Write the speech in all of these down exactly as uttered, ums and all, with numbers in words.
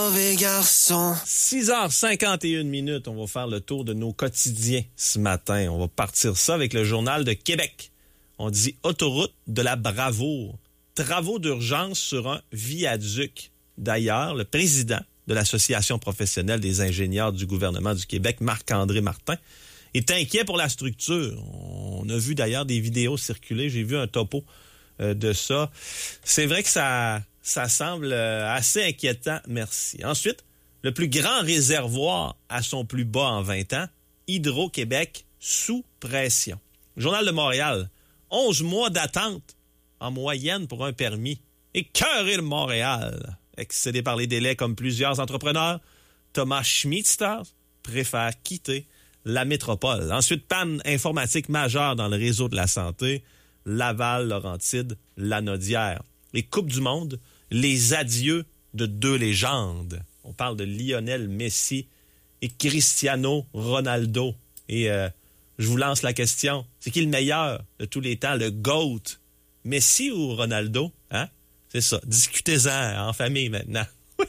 Mauvais garçon. six heures cinquante et une minutes, on va faire le tour de nos quotidiens ce matin. On va partir ça avec le Journal de Québec. On dit autoroute de la bravoure. Travaux d'urgence sur un viaduc. D'ailleurs, le président de l'Association professionnelle des ingénieurs du gouvernement du Québec, Marc-André Martin, est inquiet pour la structure. On a vu d'ailleurs des vidéos circuler. J'ai vu un topo euh, de ça. C'est vrai que ça... Ça semble assez inquiétant, merci. Ensuite, le plus grand réservoir à son plus bas en vingt ans, Hydro-Québec sous pression. Journal de Montréal, onze mois d'attente en moyenne pour un permis. Écœuré de Montréal. Excédé par les délais comme plusieurs entrepreneurs, Thomas Schmitster préfère quitter la métropole. Ensuite, panne informatique majeure dans le réseau de la santé, Laval, Laurentide, Lanaudière. Les Coupes du Monde, les adieux de deux légendes. On parle de Lionel Messi et Cristiano Ronaldo. Et euh, je vous lance la question, c'est qui le meilleur de tous les temps, le GOAT? Messi ou Ronaldo? Hein? C'est ça, discutez-en en famille maintenant.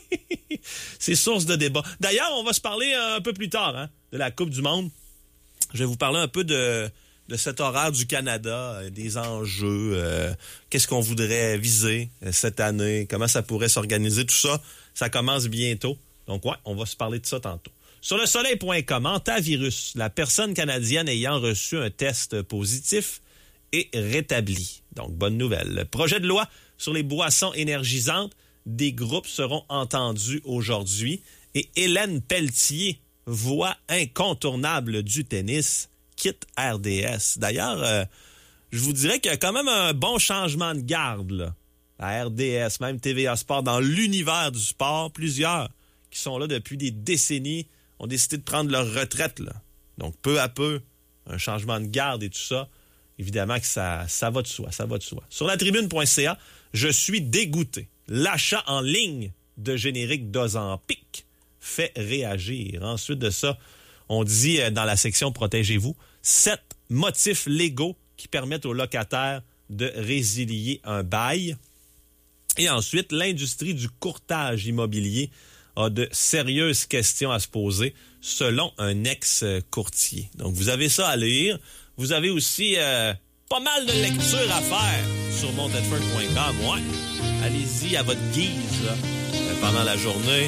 C'est source de débat. D'ailleurs, on va se parler un peu plus tard hein, de la Coupe du Monde. Je vais vous parler un peu de... de cet horaire du Canada, euh, des enjeux, euh, qu'est-ce qu'on voudrait viser euh, cette année, comment ça pourrait s'organiser, tout ça, ça commence bientôt. Donc ouais, on va se parler de ça tantôt. Sur le soleil point com, Antavirus, la personne canadienne ayant reçu un test positif est rétablie. Donc bonne nouvelle. Le projet de loi sur les boissons énergisantes, des groupes seront entendus aujourd'hui et Hélène Pelletier, voix incontournable du tennis, quitte R D S. D'ailleurs, euh, je vous dirais qu'il y a quand même un bon changement de garde là, à R D S, même T V A Sport, dans l'univers du sport. Plusieurs qui sont là depuis des décennies ont décidé de prendre leur retraite. Là. Donc, peu à peu, un changement de garde et tout ça, évidemment que ça, ça va de soi, ça va de soi. Sur la tribune point c a, je suis dégoûté. L'achat en ligne de génériques d'Ozempic fait réagir. Ensuite de ça, on dit dans la section « Protégez-vous », sept motifs légaux qui permettent aux locataires de résilier un bail. Et ensuite, l'industrie du courtage immobilier a de sérieuses questions à se poser selon un ex-courtier. Donc, vous avez ça à lire. Vous avez aussi euh, pas mal de lectures à faire sur montedford point com. Ouais, allez-y à votre guise là, pendant la journée.